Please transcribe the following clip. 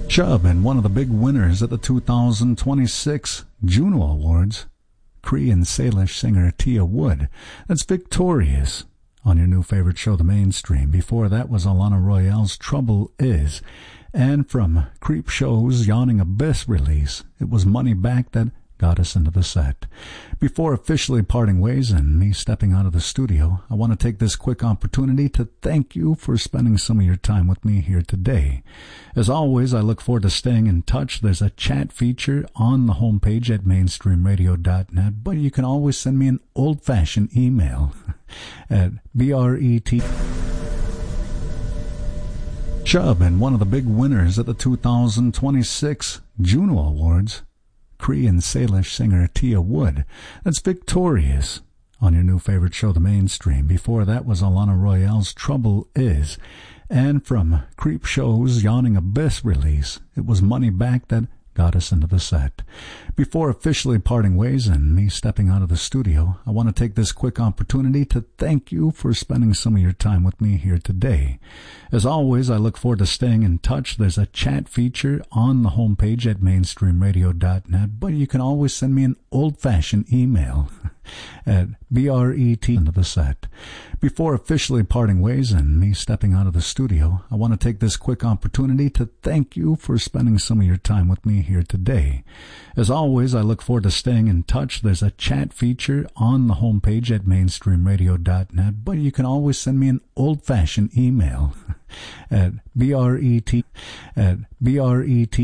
Chubb and one of the big winners at the 2026 Juno Awards, Cree and Salish singer Tia Wood. That's Victorious on your new favorite show, The Mainstream. Before that was Alana Royale's Trouble Is. And from Creep Show's Yawning Abyss release, it was Money Back that got us into the set. Before officially parting ways and me stepping out of the studio, I want to take this quick opportunity to thank you for spending some of your time with me here today. As always, I look forward to staying in touch. There's a chat feature on the homepage at mainstreamradio.net, but you can always send me an old-fashioned email at BRET. Chubb and one of the big winners at the 2026 Juno Awards, Cree and Salish singer Tia Wood. That's Victorious on your new favorite show, The Mainstream. Before that was Alana Royale's Trouble Is. And from Creep Show's Yawning Abyss release, it was Money Back that got us into the set. Before officially parting ways and me stepping out of the studio, I want to take this quick opportunity to thank you for spending some of your time with me here today. As always, I look forward to staying in touch. There's a chat feature on the homepage at mainstreamradio.net, but you can always send me an old-fashioned email at BRET into the set. Before officially parting ways and me stepping out of the studio, I want to take this quick opportunity to thank you for spending some of your time with me here today. As always, I look forward to staying in touch. There's a chat feature on the homepage at mainstreamradio.net, but you can always send me an old-fashioned email at BRET